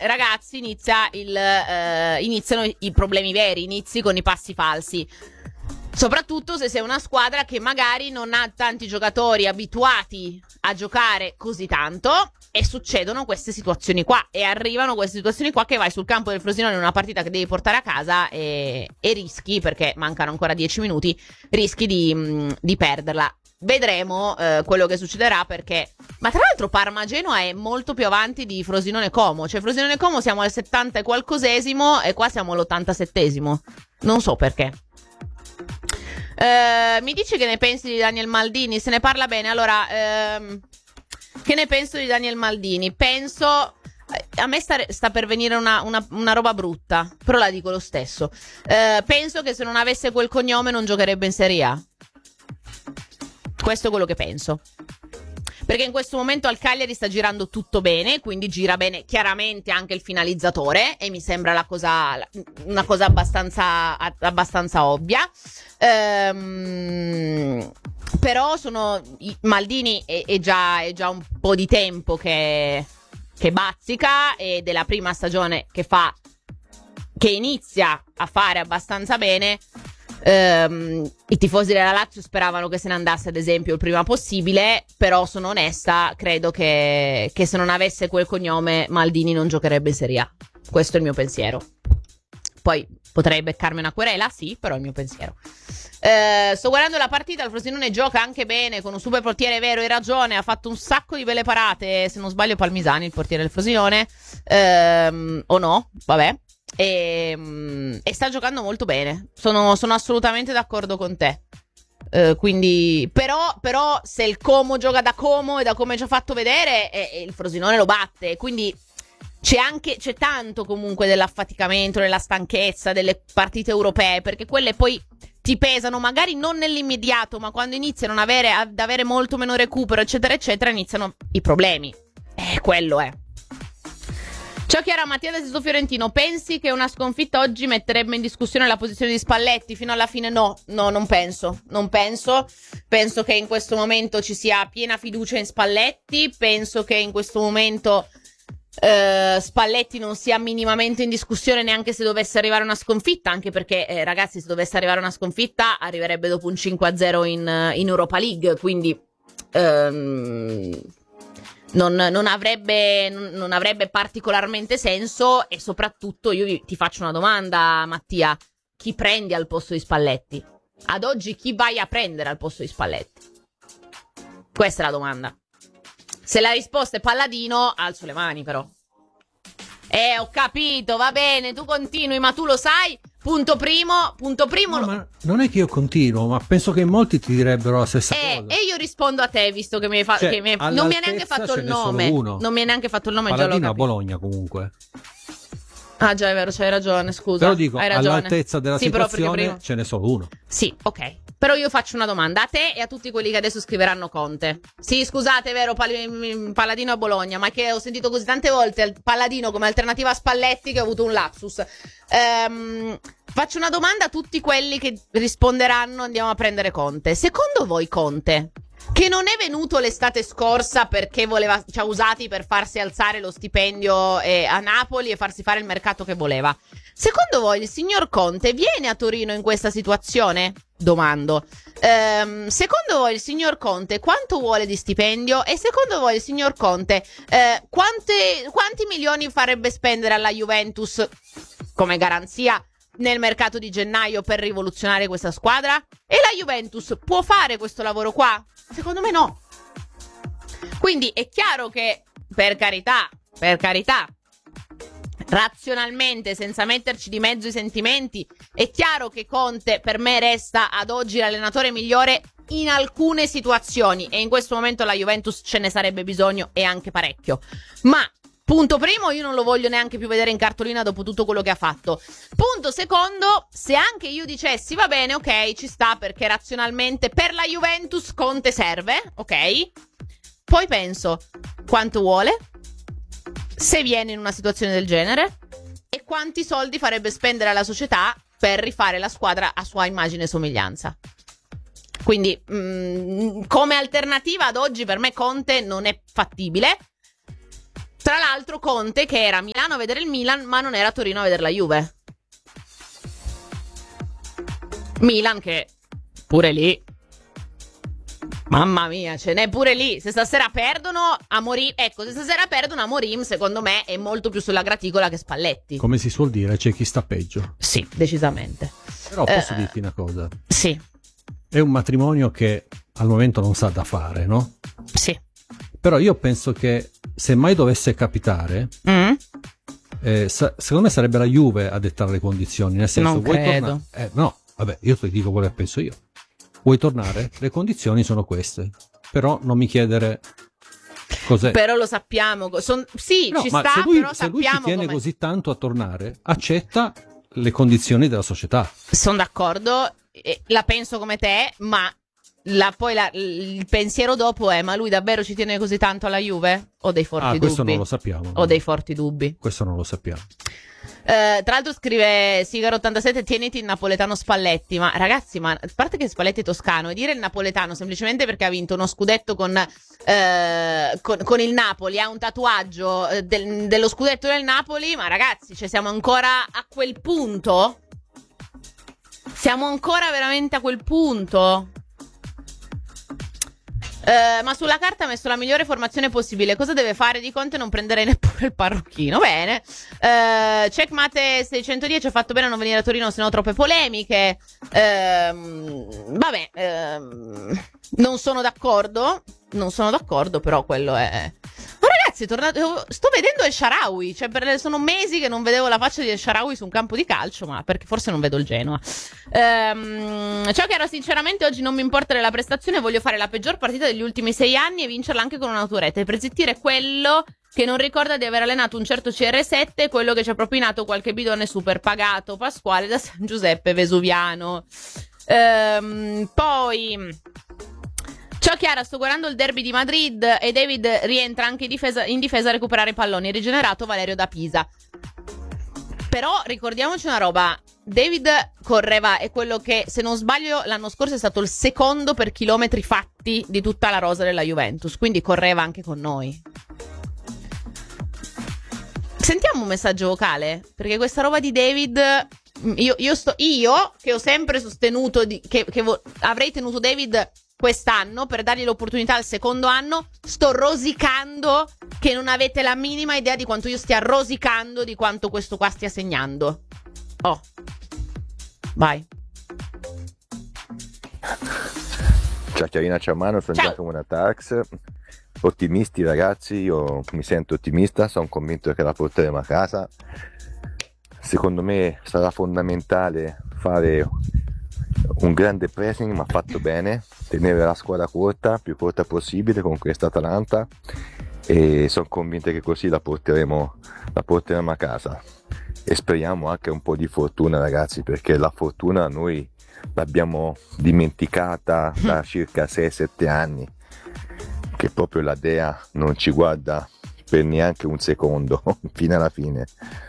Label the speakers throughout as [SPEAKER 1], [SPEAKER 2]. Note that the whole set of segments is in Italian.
[SPEAKER 1] ragazzi, iniziano i problemi veri, inizi con i passi falsi. Soprattutto se sei una squadra che magari non ha tanti giocatori abituati a giocare così tanto, e succedono queste situazioni qua, e arrivano queste situazioni qua che vai sul campo del Frosinone in una partita che devi portare a casa e rischi, perché mancano ancora 10 minuti, rischi di perderla. Vedremo quello che succederà, perché... Ma tra l'altro Parma-Genoa è molto più avanti di Frosinone-Como. Cioè Frosinone-Como siamo al 70 e qualcosesimo e qua siamo all'87esimo. Non so perché. Mi dici che ne pensi di Daniel Maldini? Se ne parla bene. Allora, che ne penso di Daniel Maldini? Penso... A me sta per venire una roba brutta, però la dico lo stesso. Penso che se non avesse quel cognome non giocherebbe in Serie A. Questo è quello che penso. Perché in questo momento al Cagliari sta girando tutto bene, quindi gira bene chiaramente anche il finalizzatore, e mi sembra una cosa abbastanza ovvia. Però Maldini è già un po' di tempo che bazzica, ed è la prima stagione che inizia a fare abbastanza bene. I tifosi della Lazio speravano che se ne andasse, ad esempio, il prima possibile, però sono onesta, credo che se non avesse quel cognome Maldini non giocherebbe in Serie A. Questo è il mio pensiero. Poi potrei beccarmi una querela, sì, però è il mio pensiero. Sto guardando la partita, il Frosinone gioca anche bene, con un super portiere, vero, hai ragione, ha fatto un sacco di belle parate, se non sbaglio Palmisani, il portiere del Frosinone, o no, vabbè. E sta giocando molto bene. Sono assolutamente d'accordo con te. Quindi però se il Como gioca da Como, e da come ci ha fatto vedere, il Frosinone lo batte. Quindi c'è tanto comunque dell'affaticamento, della stanchezza, delle partite europee, perché quelle poi ti pesano, magari non nell'immediato, ma quando iniziano ad avere molto meno recupero, eccetera eccetera, iniziano i problemi. Quello è. Ciao Chiara, Mattia da Sesto Fiorentino. Pensi che una sconfitta oggi metterebbe in discussione la posizione di Spalletti fino alla fine? No, non penso. Penso che in questo momento ci sia piena fiducia in Spalletti. Penso che in questo momento Spalletti non sia minimamente in discussione, neanche se dovesse arrivare una sconfitta, anche perché ragazzi, se dovesse arrivare una sconfitta arriverebbe dopo un 5-0 in Europa League, quindi non avrebbe particolarmente senso. E soprattutto io ti faccio una domanda, Mattia: chi prendi al posto di Spalletti? Ad oggi chi vai a prendere al posto di Spalletti? Questa è la domanda. Se la risposta è Palladino, alzo le mani, però. Ho capito, va bene, tu continui, ma tu lo sai. Punto primo.
[SPEAKER 2] No, ma non è che io continuo, ma penso che molti ti direbbero la stessa cosa.
[SPEAKER 1] E io rispondo a te, visto che mi hai fatto. Non mi hai neanche fatto il nome. Non mi hai neanche fatto il nome.
[SPEAKER 2] Palladino a Bologna, comunque.
[SPEAKER 1] Ah, già, è vero, c'hai ragione, scusa.
[SPEAKER 2] Però dico,
[SPEAKER 1] hai ragione.
[SPEAKER 2] All'altezza della situazione ce n'è solo uno.
[SPEAKER 1] Sì, ok. Però io faccio una domanda a te e a tutti quelli che adesso scriveranno Conte. Sì, scusate, è vero, Palladino a Bologna, ma che ho sentito così tante volte il Palladino come alternativa a Spalletti che ho avuto un lapsus. Faccio una domanda a tutti quelli che risponderanno: andiamo a prendere Conte. Secondo voi Conte, che non è venuto l'estate scorsa perché ci ha usati per farsi alzare lo stipendio a Napoli e farsi fare il mercato che voleva, secondo voi il signor Conte viene a Torino in questa situazione? Domando. Secondo voi il signor Conte quanto vuole di stipendio? E secondo voi il signor Conte quanti milioni farebbe spendere alla Juventus come garanzia nel mercato di gennaio per rivoluzionare questa squadra? E la Juventus può fare questo lavoro qua? Secondo me no. Quindi è chiaro che, per carità, razionalmente, senza metterci di mezzo i sentimenti, è chiaro che Conte per me resta ad oggi l'allenatore migliore in alcune situazioni, e in questo momento la Juventus ce ne sarebbe bisogno, e anche parecchio. Ma punto primo, io non lo voglio neanche più vedere in cartolina dopo tutto quello che ha fatto. Punto secondo, se anche io dicessi va bene, ok, ci sta, perché razionalmente per la Juventus Conte serve, ok, poi penso quanto vuole, se viene in una situazione del genere, e quanti soldi farebbe spendere alla società per rifare la squadra a sua immagine e somiglianza. Quindi come alternativa ad oggi per me Conte non è fattibile. Tra l'altro Conte che era a Milano a vedere il Milan, ma non era a Torino a vedere la Juve. Milan che pure lì, mamma mia, ce n'è pure lì. Se stasera perdono Amorim, ecco, se stasera perdono Amorim, secondo me è molto più sulla graticola che Spalletti.
[SPEAKER 2] Come si suol dire, c'è chi sta peggio.
[SPEAKER 1] Sì, decisamente.
[SPEAKER 2] Però posso dirti una cosa.
[SPEAKER 1] Sì.
[SPEAKER 2] È un matrimonio che al momento non sa da fare, no?
[SPEAKER 1] Sì.
[SPEAKER 2] Però io penso che se mai dovesse capitare, secondo me sarebbe la Juve a dettare le condizioni. Nel senso,
[SPEAKER 1] non credo.
[SPEAKER 2] No, vabbè, io ti dico quello che penso io. Vuoi tornare? Le condizioni sono queste. Però non mi chiedere cos'è.
[SPEAKER 1] Però lo sappiamo. Sì,
[SPEAKER 2] no,
[SPEAKER 1] ci
[SPEAKER 2] ma
[SPEAKER 1] sta,
[SPEAKER 2] se lui,
[SPEAKER 1] però
[SPEAKER 2] se lui ci
[SPEAKER 1] sappiamo
[SPEAKER 2] tiene
[SPEAKER 1] com'è.
[SPEAKER 2] così tanto a tornare, accetta le condizioni della società.
[SPEAKER 1] Sono d'accordo, la penso come te, ma il pensiero dopo è: ma lui davvero ci tiene così tanto alla Juve? Ho dei forti dubbi.
[SPEAKER 2] Questo non lo sappiamo.
[SPEAKER 1] Ho dei forti dubbi.
[SPEAKER 2] Questo non lo sappiamo.
[SPEAKER 1] Tra l'altro scrive Sigaro87: tieniti il napoletano Spalletti. Ma ragazzi, ma a parte che Spalletti è toscano, e dire il napoletano semplicemente perché ha vinto uno scudetto con il Napoli, ha un tatuaggio dello scudetto del Napoli, ma ragazzi, cioè, siamo ancora a quel punto? Siamo ancora veramente a quel punto? Ma sulla carta ha messo la migliore formazione possibile. Cosa deve fare di Conte? Non prenderei neppure il parrucchino. Bene. Checkmate 610 ha fatto bene a non venire a Torino, se no troppe polemiche. Non sono d'accordo. Non sono d'accordo, però quello è. Ma ragazzi, sto vedendo El Shaarawy. Cioè, sono mesi che non vedevo la faccia di El Shaarawy su un campo di calcio, ma perché forse non vedo il Genoa. Ciao Chiara, sinceramente oggi non mi importa della prestazione, voglio fare la peggior partita degli ultimi 6 anni e vincerla anche con un'autorete, per zittire quello che non ricorda di aver allenato un certo CR7 e quello che ci ha propinato qualche bidone super pagato. Pasquale da San Giuseppe Vesuviano. Poi ciao Chiara, sto guardando il derby di Madrid e David rientra anche in difesa a recuperare i palloni. Rigenerato Valerio da Pisa. Però ricordiamoci una roba: David correva, è quello che, se non sbaglio, l'anno scorso è stato il secondo per chilometri fatti di tutta la rosa della Juventus, quindi correva anche con noi. Sentiamo un messaggio vocale, perché questa roba di David, io che ho sempre sostenuto che avrei tenuto David quest'anno per dargli l'opportunità al secondo anno, sto rosicando che non avete la minima idea di quanto io stia rosicando, di quanto questo qua stia segnando. Oh, vai.
[SPEAKER 3] Ciao Chiarina, ciao Mano, sono Giacomo Natax. Ottimisti ragazzi, io mi sento ottimista, sono convinto che la porteremo a casa. Secondo me sarà fondamentale fare un grande pressing, ma fatto bene, tenere la squadra corta, più corta possibile con questa Atalanta, e sono convinto che così la porteremo a casa. E speriamo anche un po' di fortuna ragazzi, perché la fortuna noi l'abbiamo dimenticata da circa 6-7 anni, che proprio la Dea non ci guarda per neanche un secondo fino alla fine.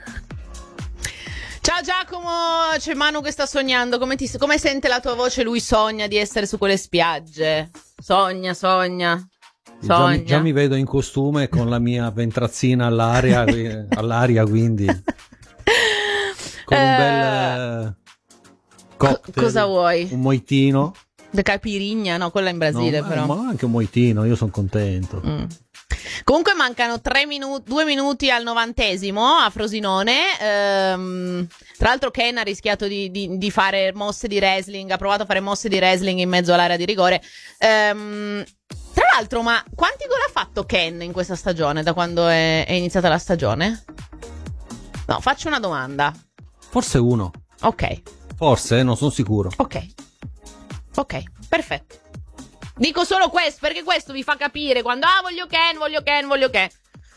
[SPEAKER 1] Ciao Giacomo, c'è Manu che sta sognando. Come sente la tua voce? Lui sogna di essere su quelle spiagge. Sogna.
[SPEAKER 2] Già mi vedo in costume con la mia ventrazzina all'aria, quindi con un bel cocktail.
[SPEAKER 1] Cosa vuoi?
[SPEAKER 2] Un moitino.
[SPEAKER 1] De caipirinha? No, quella in Brasile,
[SPEAKER 2] no,
[SPEAKER 1] però.
[SPEAKER 2] Ma anche un moitino, io sono contento.
[SPEAKER 1] Comunque mancano 2 minuti al 90° a Frosinone. Tra l'altro Ken ha rischiato di fare mosse di wrestling, ha provato a fare mosse di wrestling in mezzo all'area di rigore. Tra l'altro, ma quanti gol ha fatto Ken in questa stagione, da quando è iniziata la stagione? No, faccio una domanda.
[SPEAKER 2] Forse uno.
[SPEAKER 1] Ok.
[SPEAKER 2] Forse, non sono sicuro.
[SPEAKER 1] Ok, perfetto. Dico solo questo, perché questo vi fa capire quando voglio Ken.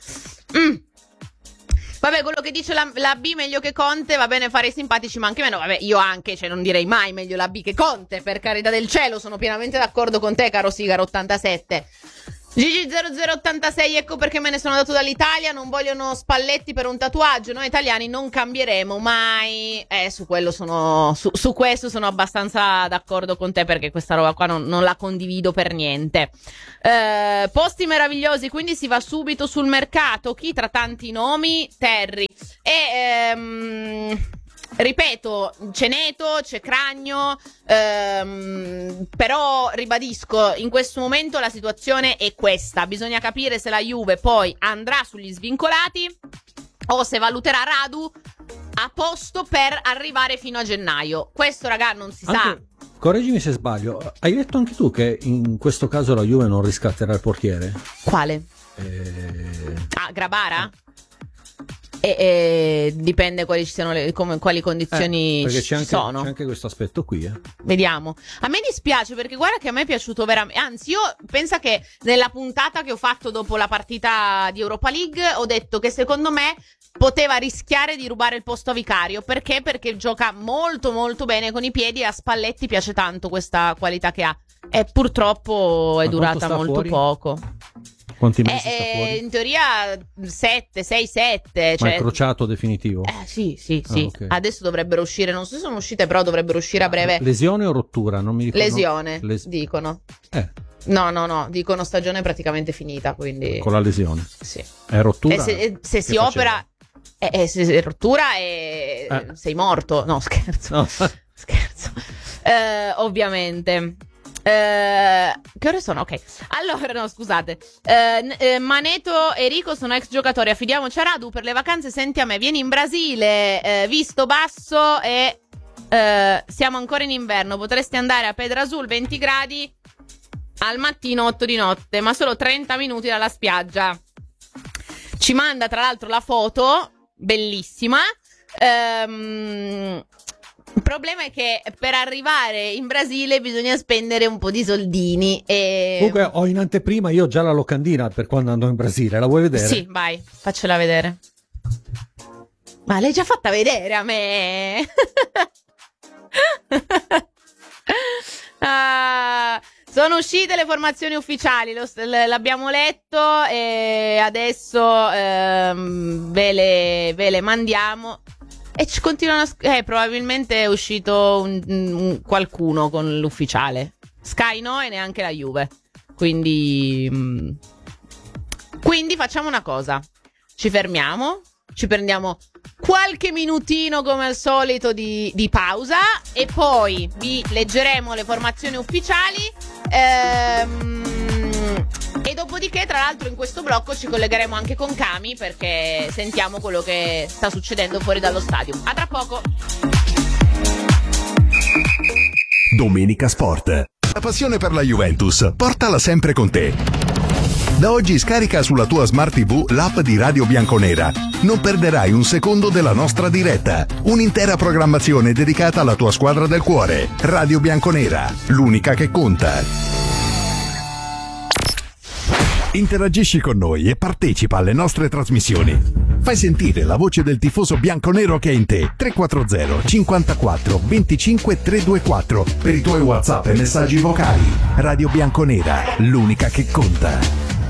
[SPEAKER 1] Vabbè, quello che dice la B meglio che Conte, va bene fare i simpatici, ma anche meno. Vabbè, io anche, cioè non direi mai meglio la B che Conte, per carità del cielo, sono pienamente d'accordo con te, caro Sigaro87. Gigi0086, ecco perché me ne sono andato dall'Italia, non vogliono Spalletti per un tatuaggio, noi italiani non cambieremo mai. Su quello su questo sono abbastanza d'accordo con te, perché questa roba qua non la condivido per niente. Posti meravigliosi, quindi si va subito sul mercato. Chi tra tanti nomi? Terry. Ripeto, c'è Neto, c'è Cragno, però ribadisco, in questo momento la situazione è questa. Bisogna capire se la Juve poi andrà sugli svincolati o se valuterà Radu a posto per arrivare fino a gennaio. Questo, raga, non si sa.
[SPEAKER 2] Correggimi se sbaglio, hai detto anche tu che in questo caso la Juve non riscatterà il portiere?
[SPEAKER 1] Quale? Grabara? Dipende quali ci siano quali condizioni
[SPEAKER 2] perché
[SPEAKER 1] ci sono.
[SPEAKER 2] C'è anche questo aspetto qui.
[SPEAKER 1] Vediamo. A me dispiace, perché guarda che a me è piaciuto veramente. Anzi, io penso che nella puntata che ho fatto dopo la partita di Europa League ho detto che secondo me poteva rischiare di rubare il posto a Vicario. Perché? Perché gioca molto molto bene con i piedi, e a Spalletti piace tanto questa qualità che ha. E purtroppo è durata molto
[SPEAKER 2] fuori?
[SPEAKER 1] Poco.
[SPEAKER 2] Quanti mesi sta fuori?
[SPEAKER 1] In teoria 7, 6, 7.
[SPEAKER 2] Ma è crociato definitivo?
[SPEAKER 1] Sì.
[SPEAKER 2] Okay.
[SPEAKER 1] Adesso dovrebbero uscire, non so se sono uscite, però dovrebbero uscire a breve.
[SPEAKER 2] Lesione o rottura? Non mi ricordo.
[SPEAKER 1] Lesione, dicono. No, dicono stagione praticamente finita, quindi.
[SPEAKER 2] Con la lesione?
[SPEAKER 1] Sì.
[SPEAKER 2] È rottura?
[SPEAKER 1] Se si opera, se è rottura sei morto. No, scherzo.
[SPEAKER 2] No.
[SPEAKER 1] Scherzo. Ovviamente. Che ore sono? Ok. Allora, no, scusate. Maneto e Rico sono ex giocatori. Affidiamoci a Radu per le vacanze. Senti a me, vieni in Brasile, visto basso e siamo ancora in inverno. Potresti andare a Pedrasul, 20 gradi al mattino, 8 di notte, ma solo 30 minuti dalla spiaggia. Ci manda tra l'altro la foto, bellissima. Il problema è che per arrivare in Brasile bisogna spendere un po' di soldini.
[SPEAKER 2] Comunque ho in anteprima io già la locandina per quando andò in Brasile. La vuoi vedere?
[SPEAKER 1] Sì, vai, faccela vedere. Ma l'hai già fatta vedere a me? Sono uscite le formazioni ufficiali, l'abbiamo letto e adesso ve le mandiamo. E ci continuano probabilmente è uscito qualcuno con l'ufficiale. Sky no, e neanche la Juve. Quindi facciamo una cosa. Ci fermiamo, ci prendiamo qualche minutino come al solito di pausa e poi vi leggeremo le formazioni ufficiali. E dopodiché, tra l'altro, in questo blocco ci collegheremo anche con Cami, perché sentiamo quello che sta succedendo fuori dallo stadio. A tra poco.
[SPEAKER 4] Domenica Sport. La passione per la Juventus, portala sempre con te. Da oggi scarica sulla tua Smart TV l'app di Radio Bianconera. Non perderai un secondo della nostra diretta. Un'intera programmazione dedicata alla tua squadra del cuore. Radio Bianconera, l'unica che conta. Interagisci con noi e partecipa alle nostre trasmissioni. Fai sentire la voce del tifoso bianconero che è in te. 340 54 25 324 per i tuoi WhatsApp e messaggi vocali. Radio Bianconera, l'unica che conta.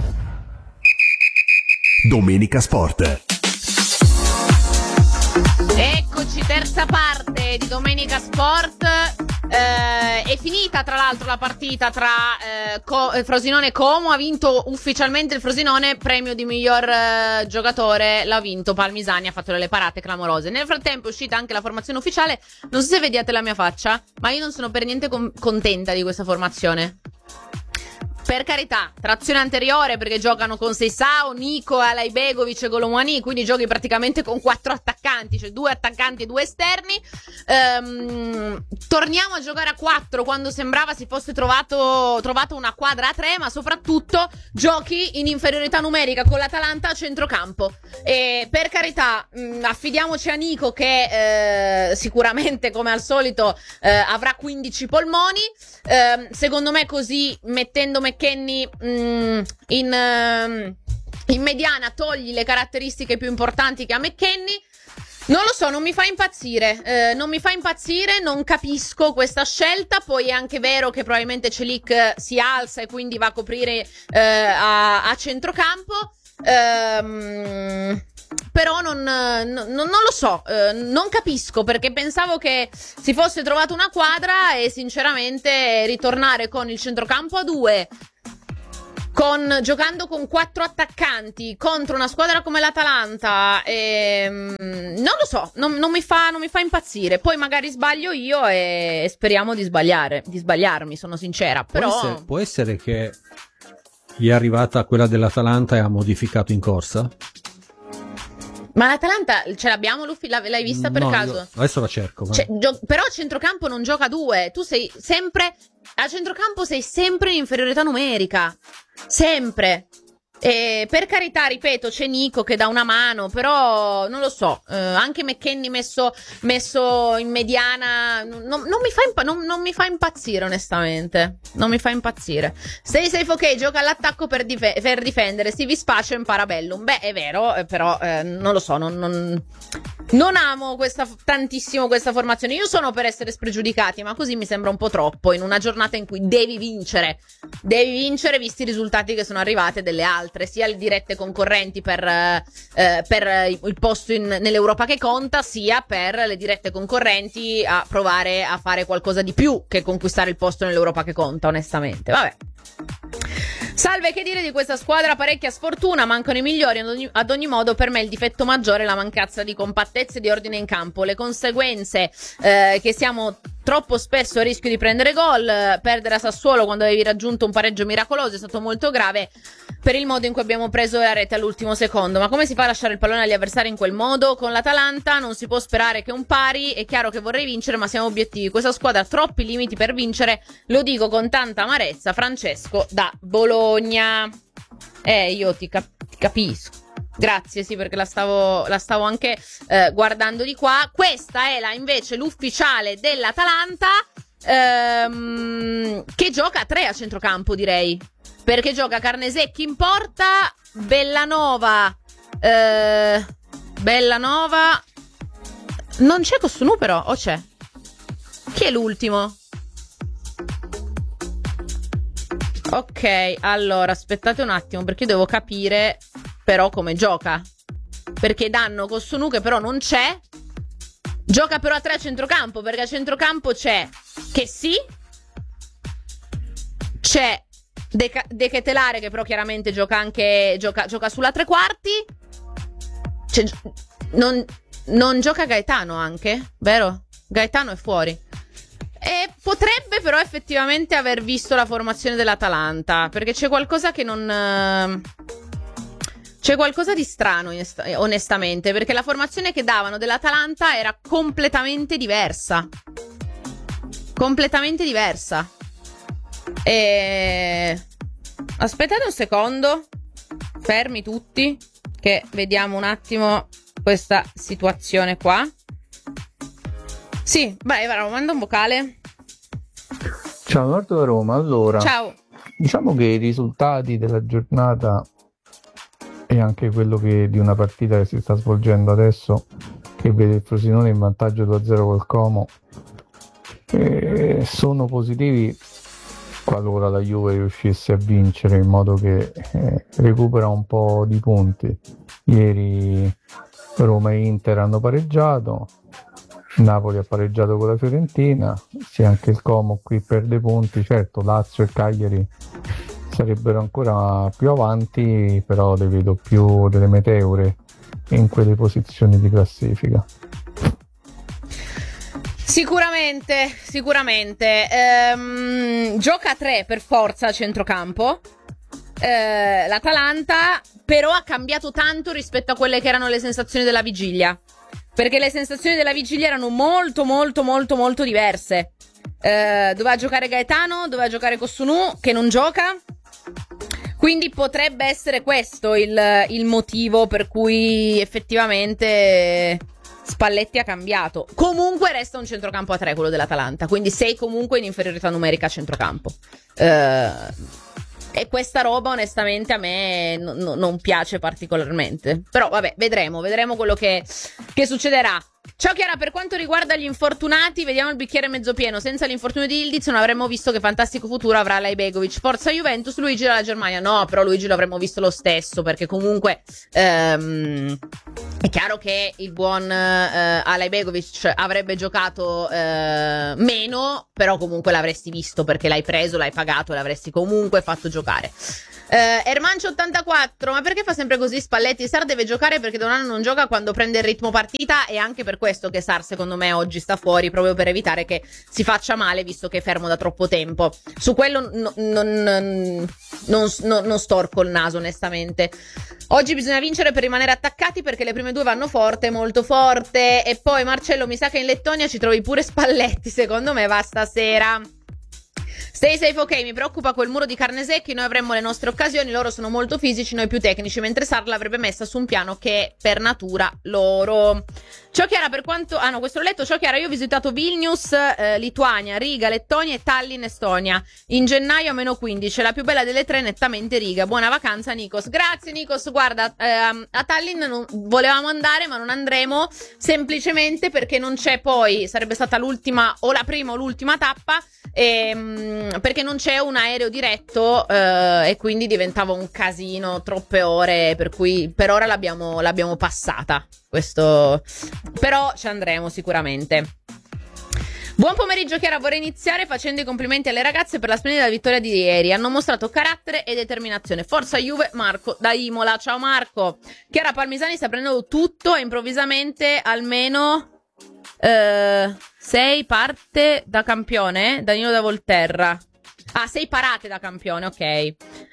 [SPEAKER 4] Domenica Sport.
[SPEAKER 1] Eccoci, terza parte di Domenica Sport. È finita tra l'altro la partita tra Frosinone e Como. Ha vinto ufficialmente il Frosinone, premio di miglior giocatore l'ha vinto Palmisani, ha fatto delle parate clamorose. Nel frattempo è uscita anche la formazione ufficiale. Non so se vediate la mia faccia, ma io non sono per niente contenta di questa formazione. Per carità, trazione anteriore, perché giocano con Seisao, Nico, Alaibegovic e Golomouani, quindi giochi praticamente con 4 attaccanti, cioè 2 attaccanti e 2 esterni. Torniamo a giocare a 4 quando sembrava si fosse trovato una quadra a 3, ma soprattutto giochi in inferiorità numerica con l'Atalanta a centrocampo. E per carità, affidiamoci a Nico che sicuramente, come al solito, avrà 15 polmoni. Secondo me così, mettendo McKennie in mediana, togli le caratteristiche più importanti che ha McKennie. Non lo so, non mi fa impazzire, non capisco questa scelta. Poi è anche vero che probabilmente Celik si alza e quindi va a coprire a centrocampo. Però non lo so, non capisco, perché pensavo che si fosse trovata una quadra e sinceramente ritornare con il centrocampo a 2, giocando con 4 attaccanti contro una squadra come l'Atalanta, non lo so, non mi fa impazzire. Poi magari sbaglio io e speriamo di sbagliarmi, sono sincera. Però
[SPEAKER 2] può essere che gli è arrivata quella dell'Atalanta e ha modificato in corsa?
[SPEAKER 1] Ma l'Atalanta ce l'abbiamo, Luffy? L'hai vista per caso?
[SPEAKER 2] Adesso la cerco.
[SPEAKER 1] Però a centrocampo non gioca 2. Tu sei sempre... A centrocampo sei sempre in inferiorità numerica. Sempre. E per carità, ripeto, c'è Nico che dà una mano, però non lo so. Anche McKennie messo in mediana non mi fa impazzire, onestamente. Non mi fa impazzire. Stay safe, ok, gioca all'attacco per difendere. Si vi spaccia in Parabellum. Beh, è vero, però non lo so, non amo tantissimo questa formazione. Io sono per essere spregiudicati, ma così mi sembra un po' troppo in una giornata in cui devi vincere visti i risultati che sono arrivate delle altre, sia le dirette concorrenti per il posto nell'Europa che conta, sia per le dirette concorrenti a provare a fare qualcosa di più che conquistare il posto nell'Europa che conta, onestamente. Vabbè. Salve, che dire di questa squadra? Parecchia sfortuna, mancano i migliori. Ad ogni modo, per me il difetto maggiore è la mancanza di compattezza e di ordine in campo. Le conseguenze che siamo troppo spesso a rischio di prendere gol, perdere a Sassuolo quando avevi raggiunto un pareggio miracoloso è stato molto grave per il modo in cui abbiamo preso la rete all'ultimo secondo. Ma come si fa a lasciare il pallone agli avversari in quel modo? Con l'Atalanta non si può sperare che un pari. È chiaro che vorrei vincere, ma siamo obiettivi. Questa squadra ha troppi limiti per vincere, lo dico con tanta amarezza. Francesco da Bologna. Io ti capisco. Grazie, sì, perché la stavo anche guardando di qua. Questa è invece l'ufficiale dell'Atalanta, che gioca a 3 a centrocampo, direi. Perché gioca Carnesecchi in porta, Bellanova. Non c'è Cossunu però, o c'è? Chi è l'ultimo? Ok, allora aspettate un attimo, perché io devo capire però come gioca. Perché danno Cossunu che però non c'è. Gioca però a 3 a centrocampo, perché a centrocampo c'è Chessy, c'è De Ketelare che però chiaramente gioca sulla tre quarti. Non gioca Gaetano anche, vero? Gaetano è fuori. E potrebbe però effettivamente aver visto la formazione dell'Atalanta, perché c'è qualcosa che non... C'è qualcosa di strano, onestamente, perché la formazione che davano dell'Atalanta era completamente diversa. Completamente diversa. Aspettate un secondo. Fermi tutti, che vediamo un attimo questa situazione qua. Sì, vai, manda un vocale.
[SPEAKER 5] Ciao, Nord da Roma. Allora,
[SPEAKER 1] ciao.
[SPEAKER 5] Diciamo che i risultati della giornata e anche quello di una partita che si sta svolgendo adesso, che vede il Frosinone in vantaggio 2-0 col Como, sono positivi qualora la Juve riuscisse a vincere, in modo che recupera un po' di punti. Ieri Roma e Inter hanno pareggiato, Napoli ha pareggiato con la Fiorentina, sì, anche il Como qui perde punti. Certo, Lazio e Cagliari sarebbero ancora più avanti, però le vedo più delle meteore in quelle posizioni di classifica.
[SPEAKER 1] Sicuramente. Gioca a 3 per forza a centrocampo. L'Atalanta però ha cambiato tanto rispetto a quelle che erano le sensazioni della vigilia, perché le sensazioni della vigilia erano molto diverse. Doveva giocare Gaetano, doveva giocare Cossunu, che non gioca. Quindi potrebbe essere questo il motivo per cui effettivamente Spalletti ha cambiato. Comunque resta un centrocampo a 3 quello dell'Atalanta, quindi sei comunque in inferiorità numerica a centrocampo. E questa roba onestamente a me non piace particolarmente. Però vabbè, vedremo quello che che succederà. Ciao Chiara, per quanto riguarda gli infortunati, vediamo il bicchiere mezzo pieno. Senza l'infortunio di Ildiz non avremmo visto che fantastico futuro avrà Laibegovic. Forza Juventus, Luigi dalla Germania. No, però Luigi lo avremmo visto lo stesso, perché comunque è chiaro che il buon Alaibegovic avrebbe giocato meno, però comunque l'avresti visto, perché l'hai preso, l'hai pagato e l'avresti comunque fatto giocare. Ermancio 84, ma perché fa sempre così Spalletti? Sar deve giocare perché da un anno non gioca quando prende il ritmo partita, e anche per questo che Sar secondo me oggi sta fuori, proprio per evitare che si faccia male, visto che è fermo da troppo tempo. Su quello non storco il naso, onestamente. Oggi bisogna vincere per rimanere attaccati, perché le prime due vanno forte, molto forte. E poi Marcello, mi sa che in Lettonia ci trovi pure Spalletti, secondo me va stasera. Stay safe, ok, mi preoccupa quel muro di carne secchi, noi avremmo le nostre occasioni, loro sono molto fisici, noi più tecnici, mentre Sar l'avrebbe messa su un piano che è per natura loro. Ciao Chiara, per quanto... Ah no, questo l'ho letto. Ciao Chiara, io ho visitato Vilnius, Lituania, Riga, Lettonia e Tallinn, Estonia. In gennaio a -15, la più bella delle tre nettamente Riga. Buona vacanza Nikos. Grazie Nikos, guarda, a Tallinn volevamo andare ma non andremo, semplicemente perché non c'è poi, sarebbe stata l'ultima, o la prima o l'ultima tappa, perché non c'è un aereo diretto e quindi diventava un casino, troppe ore, per cui per ora l'abbiamo passata. Questo, però ci andremo sicuramente. Buon pomeriggio Chiara, vorrei iniziare facendo i complimenti alle ragazze per la splendida vittoria di ieri, hanno mostrato carattere e determinazione. Forza Juve, Marco da Imola. Ciao Marco. Chiara, Palmisani sta prendendo tutto e improvvisamente almeno 6 parte da campione. Danilo da Volterra. 6 parate da campione, ok.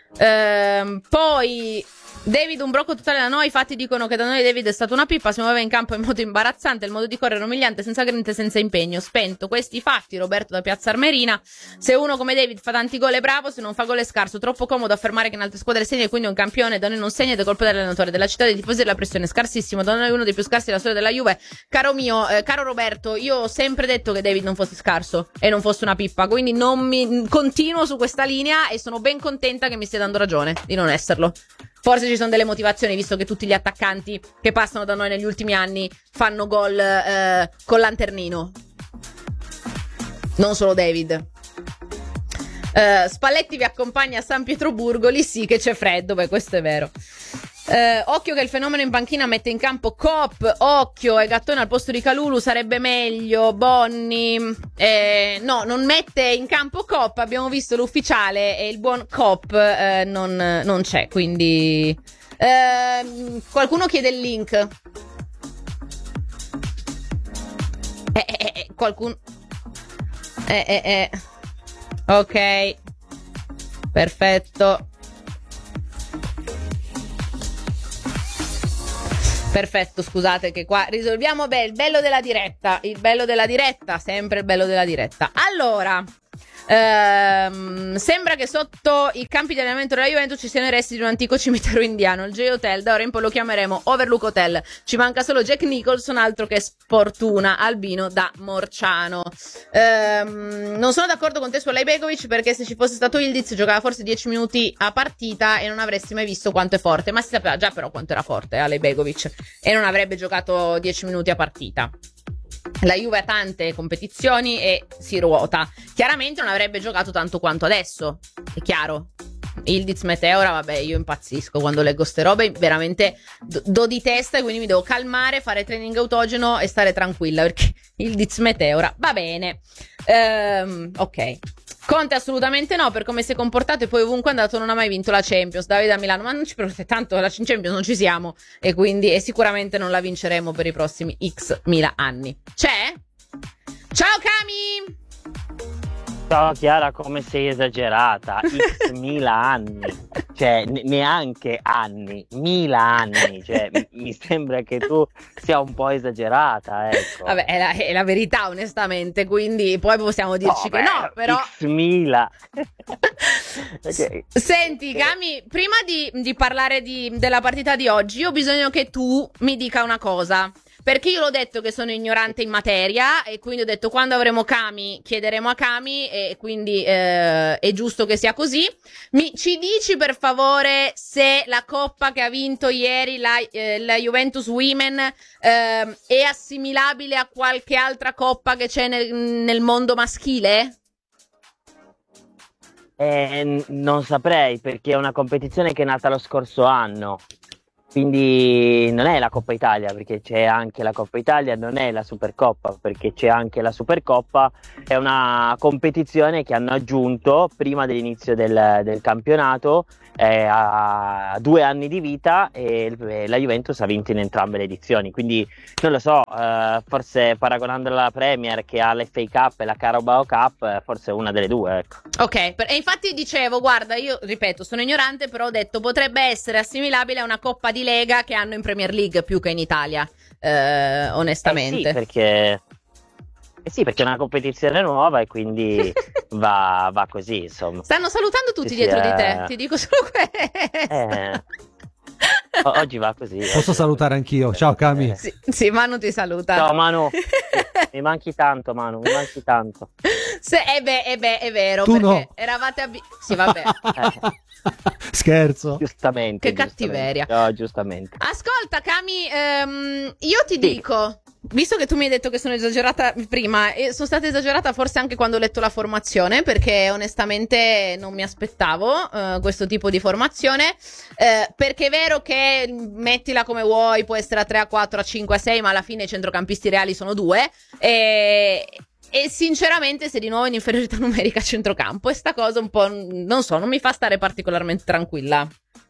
[SPEAKER 1] Poi David, un brocco totale da noi. I fatti dicono che da noi David è stato una pippa, si muoveva in campo in modo imbarazzante, il modo di correre umiliante, senza grinta e senza impegno. Spento questi fatti Roberto da Piazza Armerina. Se uno come David fa tanti gol è bravo, se non fa gol è scarso. Troppo comodo affermare che in altre squadre segna e quindi è un campione, da noi non segna ed è colpa dell'allenatore, della città, dei tifosi, della pressione. Scarsissimo, da noi uno dei più scarsi della storia della Juve. Caro mio, caro Roberto, io ho sempre detto che David non fosse scarso e non fosse una pippa, quindi non mi continuo su questa linea e sono ben contenta che mi stia dando ragione di non esserlo. Forse ci sono delle motivazioni, visto che tutti gli attaccanti che passano da noi negli ultimi anni fanno gol con lanternino. Non solo David. Spalletti vi accompagna a San Pietroburgo, lì sì che c'è freddo, beh questo è vero. Occhio che il fenomeno in panchina mette in campo Coop, occhio, e Gattone al posto di Calulu sarebbe meglio. Bonni, no, non mette in campo Coop, abbiamo visto l'ufficiale e il buon Coop non c'è, quindi qualcuno chiede il link. Qualcuno ok, perfetto, scusate che qua risolviamo. Beh, il bello della diretta, sempre il bello della diretta. Allora, sembra che sotto i campi di allenamento della Juventus ci siano i resti di un antico cimitero indiano, il J-Hotel. Da ora in poi lo chiameremo Overlook Hotel. Ci manca solo Jack Nicholson, altro che sfortuna. Albino da Morciano. Non sono d'accordo con te su Alaibegovic, perché se ci fosse stato Ildiz giocava forse 10 minuti a partita e non avresti mai visto quanto è forte, ma si sapeva già però quanto era forte Alaibegovic, e non avrebbe giocato 10 minuti a partita. La Juve ha tante competizioni e si ruota. Chiaramente non avrebbe giocato tanto quanto adesso, è chiaro. Ildiz Meteora, vabbè, io impazzisco quando leggo ste robe, veramente do di testa, e quindi mi devo calmare, fare training autogeno e stare tranquilla, perché Ildiz Meteora va bene. Ok. Conte assolutamente no, per come si è comportato e poi ovunque è andato non ha mai vinto la Champions. Davide a Milano, ma non ci preoccupate, tanto la Champions non ci siamo, e quindi sicuramente non la vinceremo per i prossimi X mila anni. C'è? Ciao Cami!
[SPEAKER 6] Ciao Chiara, come sei esagerata, x mila anni, cioè neanche anni, 1000 anni, cioè mi sembra che tu sia un po' esagerata, ecco.
[SPEAKER 1] Vabbè, è la verità onestamente, quindi poi possiamo dirci che no, però...
[SPEAKER 6] x mila. Okay.
[SPEAKER 1] Senti Cami, prima di parlare della partita di oggi, io ho bisogno che tu mi dica una cosa. perché io l'ho detto che sono ignorante in materia e quindi ho detto quando avremo Cami chiederemo a Cami e quindi è giusto che sia così. Ci dici per favore se la coppa che ha vinto ieri la Juventus Women è assimilabile a qualche altra coppa che c'è nel mondo maschile?
[SPEAKER 6] Non saprei, perché è una competizione che è nata lo scorso anno, quindi non è la Coppa Italia, perché c'è anche la Coppa Italia, non è la Supercoppa, perché c'è anche la Supercoppa. È una competizione che hanno aggiunto prima dell'inizio del campionato, a 2 anni di vita, e la Juventus ha vinto in entrambe le edizioni, quindi non lo so, forse paragonandola alla Premier che ha l'FA Cup e la Carabao Cup, forse è una delle due, ecco.
[SPEAKER 1] Ok, e infatti dicevo, guarda, io ripeto, sono ignorante, però ho detto potrebbe essere assimilabile a una Coppa di Lega che hanno in Premier League più che in Italia, onestamente.
[SPEAKER 6] Sì, perché è una competizione nuova e quindi va così, insomma.
[SPEAKER 1] Stanno salutando tutti dietro di te, ti dico solo questo.
[SPEAKER 6] Oggi va così.
[SPEAKER 2] Posso salutare anch'io? Ciao Cami.
[SPEAKER 1] Sì, Manu ti saluta.
[SPEAKER 6] Ciao Manu, mi manchi tanto, Manu, mi manchi tanto.
[SPEAKER 1] È vero,
[SPEAKER 2] tu
[SPEAKER 1] perché
[SPEAKER 2] no.
[SPEAKER 1] Eravate sì, vabbè.
[SPEAKER 2] Scherzo.
[SPEAKER 6] Giustamente.
[SPEAKER 1] Che cattiveria.
[SPEAKER 6] No, giustamente.
[SPEAKER 1] Ascolta, Cami, io ti dico, visto che tu mi hai detto che sono esagerata prima, e sono stata esagerata forse anche quando ho letto la formazione, perché onestamente non mi aspettavo questo tipo di formazione, perché è vero che mettila come vuoi, può essere a 3, a 4, a 5, a 6, ma alla fine i centrocampisti reali sono 2, e sinceramente sei di nuovo in inferiorità numerica a centrocampo, e sta cosa un po', non so, non mi fa stare particolarmente tranquilla.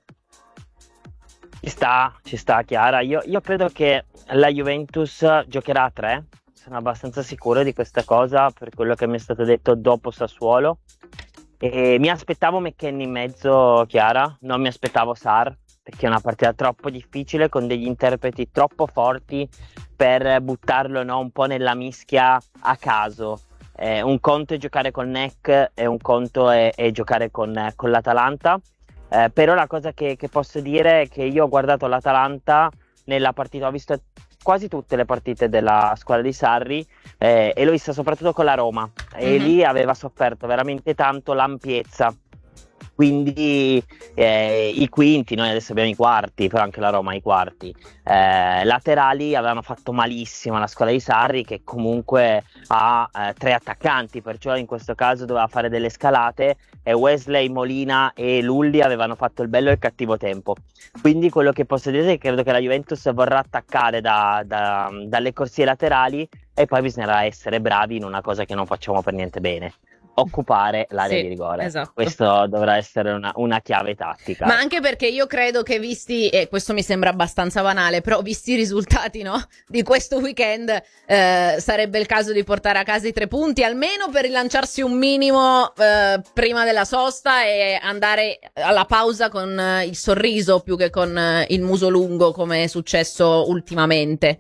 [SPEAKER 6] Ci sta Chiara, io credo che la Juventus giocherà a 3, sono abbastanza sicuro di questa cosa per quello che mi è stato detto dopo Sassuolo, e mi aspettavo McKennie in mezzo, Chiara, non mi aspettavo Sarr, perché è una partita troppo difficile con degli interpreti troppo forti per buttarlo, no, un po' nella mischia a caso. Un conto è giocare con NEC e un conto è giocare con l'Atalanta. Però la cosa che posso dire è che io ho guardato l'Atalanta nella partita, ho visto quasi tutte le partite della squadra di Sarri, e l'ho vista soprattutto con la Roma, e lì aveva sofferto veramente tanto l'ampiezza. Quindi i quinti, noi adesso abbiamo i quarti, però anche la Roma ha i quarti, laterali avevano fatto malissimo la squadra di Sarri, che comunque ha 3 attaccanti, perciò in questo caso doveva fare delle scalate, e Wesley, Molina e Lulli avevano fatto il bello e il cattivo tempo. Quindi quello che posso dire è che credo che la Juventus vorrà attaccare dalle corsie laterali, e poi bisognerà essere bravi in una cosa che non facciamo per niente bene: occupare l'area di rigore.
[SPEAKER 1] Esatto.
[SPEAKER 6] Questo dovrà essere una chiave tattica.
[SPEAKER 1] Ma anche perché io credo che visti, e questo mi sembra abbastanza banale, però visti i risultati, no, di questo weekend, sarebbe il caso di portare a casa i 3 punti, almeno per rilanciarsi un minimo prima della sosta e andare alla pausa con il sorriso più che con il muso lungo, come è successo ultimamente.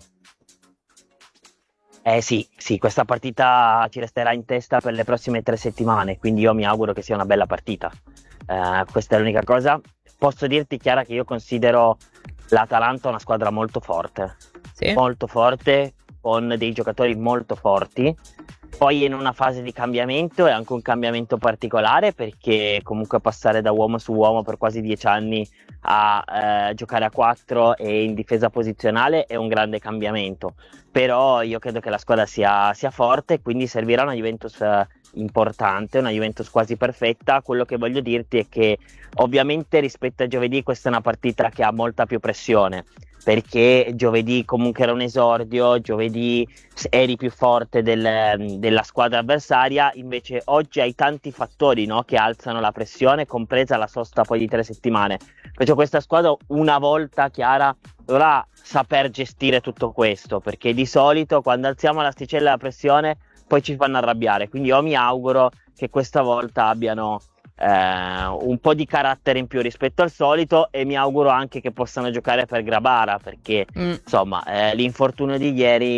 [SPEAKER 6] Sì, questa partita ci resterà in testa per le prossime 3 settimane, quindi io mi auguro che sia una bella partita. Questa è l'unica cosa. Posso dirti, Chiara, che io considero l'Atalanta una squadra molto forte, molto forte, con dei giocatori molto forti. Poi è in una fase di cambiamento, è anche un cambiamento particolare, perché comunque passare da uomo su uomo per quasi 10 anni a giocare a 4 e in difesa posizionale è un grande cambiamento. Però io credo che la squadra sia forte, quindi servirà una Juventus importante, una Juventus quasi perfetta. Quello che voglio dirti è che ovviamente rispetto a giovedì questa è una partita che ha molta più pressione, perché giovedì comunque era un esordio, giovedì eri più forte della squadra avversaria, invece oggi hai tanti fattori, no, che alzano la pressione, compresa la sosta poi di 3 settimane. Perciò questa squadra una volta, Chiara, dovrà saper gestire tutto questo, perché di solito quando alziamo l'asticella della pressione poi ci fanno arrabbiare, quindi io mi auguro che questa volta abbiano un po' di carattere in più rispetto al solito, e mi auguro anche che possano giocare per Grabara, perché insomma l'infortunio di ieri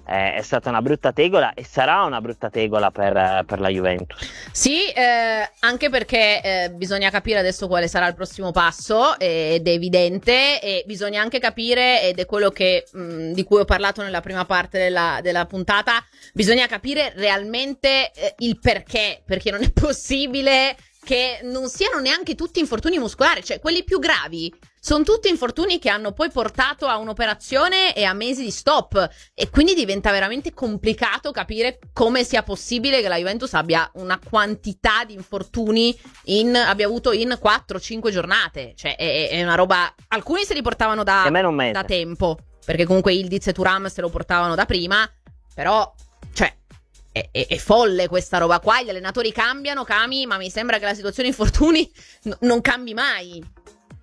[SPEAKER 6] è stata una brutta tegola e sarà una brutta tegola per la Juventus.
[SPEAKER 1] Sì, anche perché bisogna capire adesso quale sarà il prossimo passo, ed è evidente, e bisogna anche capire, ed è quello che di cui ho parlato nella prima parte della puntata, bisogna capire realmente il perché non è possibile che non siano neanche tutti infortuni muscolari, cioè quelli più gravi sono tutti infortuni che hanno poi portato a un'operazione e a mesi di stop, e quindi diventa veramente complicato capire come sia possibile che la Juventus abbia una quantità di infortuni abbia avuto in 4-5 giornate, cioè è una roba. Alcuni se li portavano da tempo, perché comunque Ildiz e Thuram se lo portavano da prima, però cioè è folle questa roba qua. Gli allenatori cambiano, Cami, ma mi sembra che la situazione infortuni non cambi mai.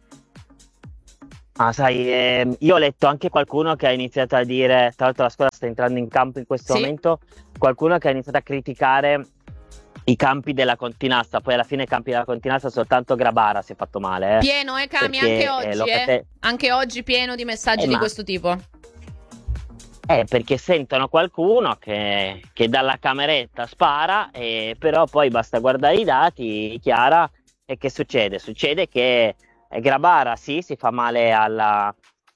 [SPEAKER 6] Ah, sai, io ho letto anche qualcuno che ha iniziato a dire, tra l'altro la squadra sta entrando in campo in questo momento, qualcuno che ha iniziato a criticare i campi della Continassa, poi alla fine i campi della Continassa soltanto Grabara si è fatto male.
[SPEAKER 1] Pieno, Cami, anche oggi, anche oggi pieno di messaggi di questo tipo.
[SPEAKER 6] Perché sentono qualcuno che dalla cameretta spara, però poi basta guardare i dati, Chiara, e che succede? Succede che Grabara sì, si fa male alla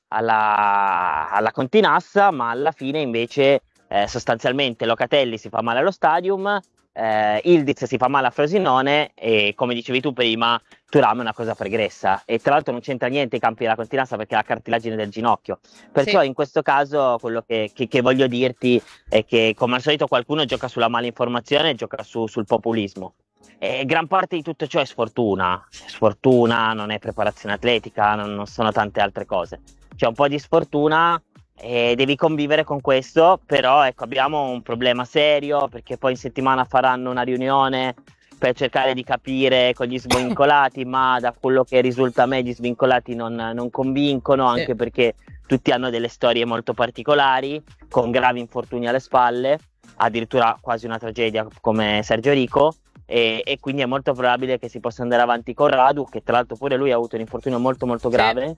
[SPEAKER 6] Continassa, ma alla fine invece sostanzialmente Locatelli si fa male allo Stadium, Ildiz si fa male a Frosinone e, come dicevi tu prima, Thuram è una cosa pregressa, e tra l'altro non c'entra niente i campi della Continassa perché ha la cartilagine del ginocchio, perciò in questo caso quello che voglio dirti è che, come al solito, qualcuno gioca sulla malinformazione e gioca sul populismo. E gran parte di tutto ciò è sfortuna, non è preparazione atletica, non sono tante altre cose. C'è un po' di sfortuna e devi convivere con questo, però ecco, abbiamo un problema serio, perché poi in settimana faranno una riunione per cercare di capire con gli svincolati, ma da quello che risulta a me gli svincolati non convincono, anche perché tutti hanno delle storie molto particolari, con gravi infortuni alle spalle, addirittura quasi una tragedia come Sergio Rico. E quindi è molto probabile che si possa andare avanti con Radu, che tra l'altro pure lui ha avuto un infortunio molto molto grave,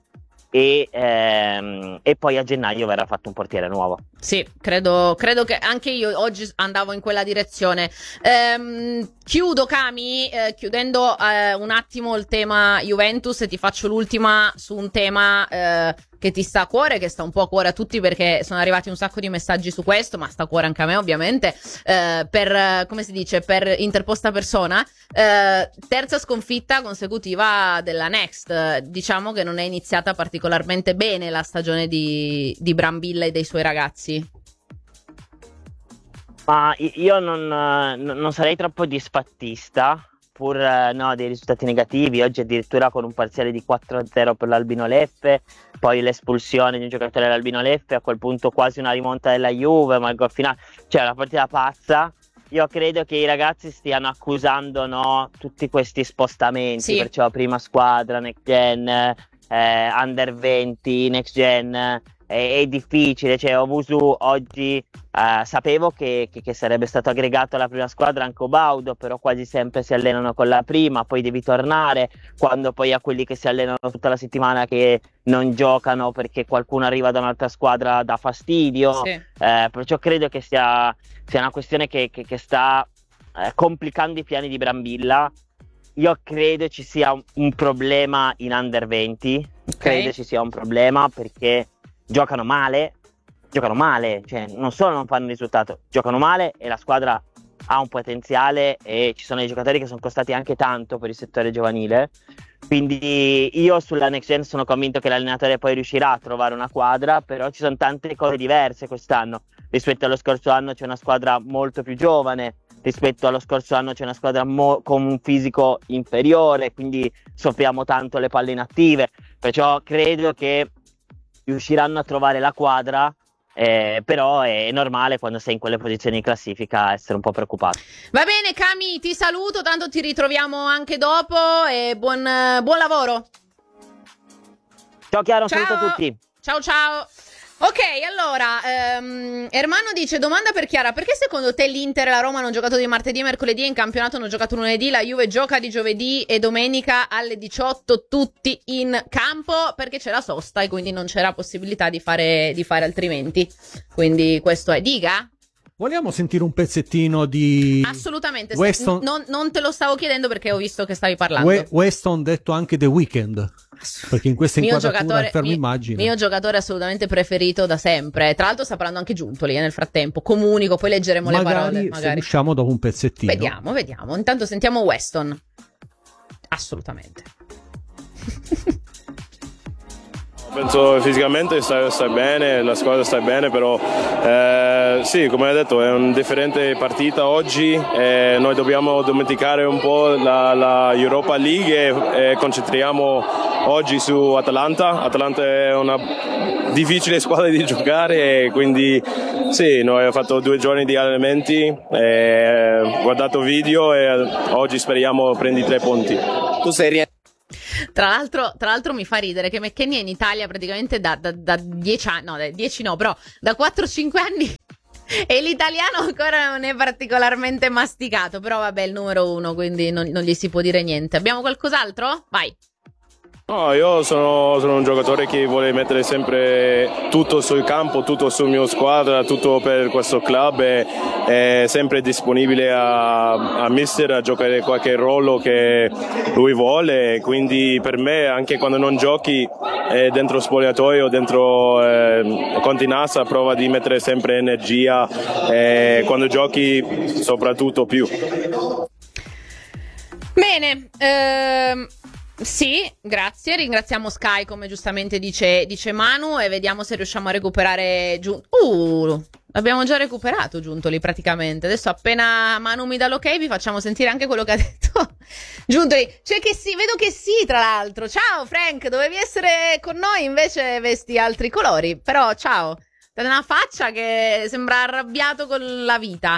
[SPEAKER 6] e poi a gennaio verrà fatto un portiere nuovo.
[SPEAKER 1] Sì, credo che anche io oggi andavo in quella direzione. Chiudo, Cami, chiudendo un attimo il tema Juventus, e ti faccio l'ultima su un tema che ti sta a cuore, che sta un po' a cuore a tutti, perché sono arrivati un sacco di messaggi su questo, ma sta a cuore anche a me ovviamente, come si dice, per interposta persona. Terza sconfitta consecutiva della Next. Diciamo che non è iniziata particolarmente bene la stagione di Brambilla e dei suoi ragazzi.
[SPEAKER 6] Ma io non sarei troppo disfattista, pur dei risultati negativi. Oggi addirittura con un parziale di 4-0 per l'Albino Leffe, poi l'espulsione di un giocatore dell'Albino Leffe, a quel punto quasi una rimonta della Juve, ma il gol finale, cioè una partita pazza. Io credo che i ragazzi stiano accusando tutti questi spostamenti, perciò prima squadra, next gen, under 20, next gen. È difficile, cioè Obusu oggi sapevo che sarebbe stato aggregato alla prima squadra anche Obaudo, però quasi sempre si allenano con la prima, poi devi tornare, quando poi a quelli che si allenano tutta la settimana che non giocano perché qualcuno arriva da un'altra squadra dà fastidio, perciò credo che sia una questione che sta complicando i piani di Brambilla. Io credo ci sia un problema in under 20, credo ci sia un problema perché giocano male, cioè non solo non fanno risultato, giocano male, e la squadra ha un potenziale e ci sono dei giocatori che sono costati anche tanto per il settore giovanile. Quindi io sulla Next Gen sono convinto che l'allenatore poi riuscirà a trovare una quadra, però ci sono tante cose diverse quest'anno. Rispetto allo scorso anno c'è una squadra molto più giovane, rispetto allo scorso anno c'è una squadra con un fisico inferiore, quindi soffriamo tanto le palle inattive, perciò credo che riusciranno a trovare la quadra, però è normale quando sei in quelle posizioni di classifica essere un po' preoccupato.
[SPEAKER 1] Va bene, Cami, ti saluto, tanto ti ritroviamo anche dopo, e buon lavoro.
[SPEAKER 6] Ciao Chiara, un saluto a tutti.
[SPEAKER 1] Ciao. Ok, allora, Ermanno dice, domanda per Chiara, perché secondo te l'Inter e la Roma hanno giocato di martedì e mercoledì e in campionato hanno giocato lunedì, la Juve gioca di giovedì e domenica alle 18 tutti in campo? Perché c'è la sosta e quindi non c'era possibilità di fare altrimenti, quindi questo è. Diga?
[SPEAKER 2] Vogliamo sentire un pezzettino di...
[SPEAKER 1] Assolutamente,
[SPEAKER 2] Weston...
[SPEAKER 1] non te lo stavo chiedendo perché ho visto che stavi parlando.
[SPEAKER 2] Weston detto anche The Weeknd, perché in questa inquadratura fermo immagine.
[SPEAKER 1] Mio giocatore assolutamente preferito da sempre. Tra l'altro sta parlando anche Giuntoli nel frattempo. Comunico, poi leggeremo le parole. Magari
[SPEAKER 2] se riusciamo dopo un pezzettino.
[SPEAKER 1] Vediamo. Intanto sentiamo Weston. Assolutamente.
[SPEAKER 7] Penso fisicamente stai bene, la squadra sta bene, però sì, come hai detto è una differente partita oggi, noi dobbiamo dimenticare un po' la Europa League e concentriamo oggi su Atalanta. Atalanta è una difficile squadra di giocare, e quindi sì, noi abbiamo fatto 2 giorni di allenamenti, guardato video e oggi speriamo prendi 3 punti. Tu sei
[SPEAKER 1] Tra l'altro mi fa ridere che McKennie è in Italia praticamente da 10 anni, no, 10 no, però da 4-5 anni e l'italiano ancora non è particolarmente masticato, però vabbè, è il numero 1, quindi non gli si può dire niente. Abbiamo qualcos'altro? Vai.
[SPEAKER 7] No, io sono un giocatore che vuole mettere sempre tutto sul campo, tutto sul mio squadra, tutto per questo club, e è sempre disponibile a mister a giocare qualche ruolo che lui vuole, quindi per me anche quando non giochi dentro spogliatoio, dentro continassa, prova di mettere sempre energia, quando giochi soprattutto più.
[SPEAKER 1] Bene, sì, grazie, ringraziamo Sky come giustamente dice Manu, e vediamo se riusciamo a recuperare abbiamo già recuperato Giuntoli praticamente. Adesso appena Manu mi dà l'ok vi facciamo sentire anche quello che ha detto Giuntoli. Cioè che sì, vedo che sì, tra l'altro. Ciao Frank, dovevi essere con noi, invece vesti altri colori, però ciao. C'è una faccia che sembra arrabbiato con la vita.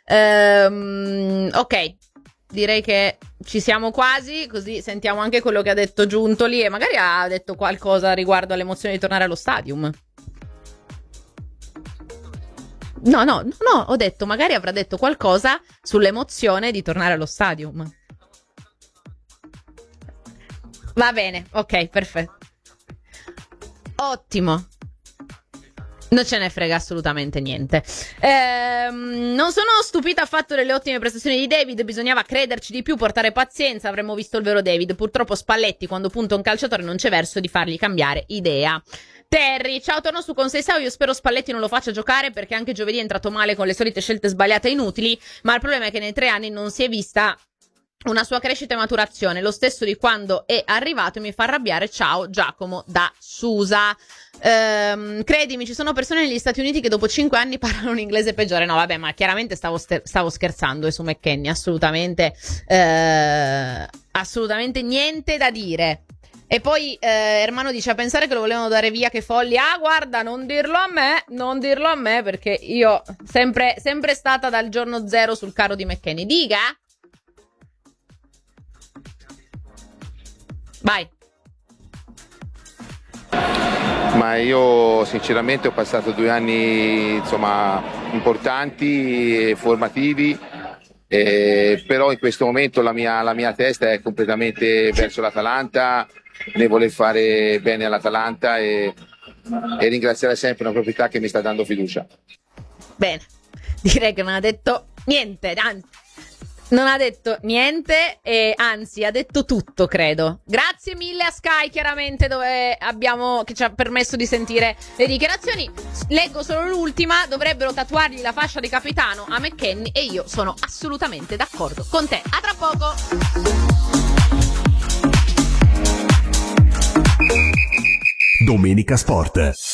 [SPEAKER 1] Ok, direi che ci siamo quasi, così sentiamo anche quello che ha detto Giuntoli, e magari ha detto qualcosa riguardo all'emozione di tornare allo stadium. No, ho detto magari avrà detto qualcosa sull'emozione di tornare allo stadium. Va bene, ok, perfetto. Ottimo. Non ce ne frega assolutamente niente. Non sono stupita affatto delle ottime prestazioni di David. Bisognava crederci di più, portare pazienza. Avremmo visto il vero David. Purtroppo Spalletti, quando punta un calciatore, non c'è verso di fargli cambiare idea. Terry, ciao, torno su con Seisao. Io spero Spalletti non lo faccia giocare, perché anche giovedì è entrato male con le solite scelte sbagliate e inutili. Ma il problema è che nei 3 anni non si è vista una sua crescita e maturazione, lo stesso di quando è arrivato, e mi fa arrabbiare. Ciao Giacomo da Susa. Credimi, ci sono persone negli Stati Uniti che dopo 5 anni parlano un inglese peggiore. No vabbè, ma chiaramente stavo scherzando su McKennie, assolutamente niente da dire. E poi Ermanno dice, a pensare che lo volevano dare via, che folli. Ah guarda, non dirlo a me, perché io sempre stata dal giorno 0 sul carro di McKennie. Diga. Vai.
[SPEAKER 8] Ma io sinceramente ho passato 2 anni insomma importanti e formativi, però in questo momento la mia testa è completamente verso l'Atalanta, ne voler fare bene all'Atalanta e ringraziare sempre una proprietà che mi sta dando fiducia.
[SPEAKER 1] Bene, direi che non ha detto niente, non ha detto niente, e anzi ha detto tutto, credo. Grazie mille a Sky, chiaramente, che ci ha permesso di sentire le dichiarazioni. Leggo solo l'ultima: dovrebbero tatuargli la fascia di capitano a McKennie, e io sono assolutamente d'accordo con te. A tra poco.
[SPEAKER 4] Domenica Sport.